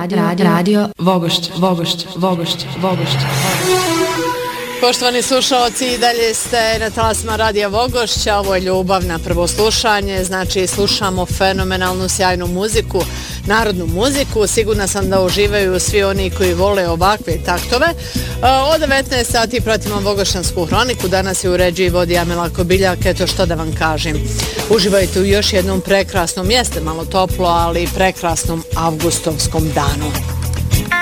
Radio Vogošć. Poštovani slušalci, i dalje ste na talasima Radija Vogošća, ovo je ljubav na prvo slušanje, znači slušamo fenomenalnu, sjajnu muziku, narodnu muziku, sigurna sam da uživaju svi oni koji vole ovakve taktove. Od 19 sati pratimo Vogošćansku hroniku, danas je u režiji vodi Amela Kobiljak, eto što da vam kažem. Uživajte u još jednom prekrasnom, jeste malo toplo, ali prekrasnom avgustovskom danu.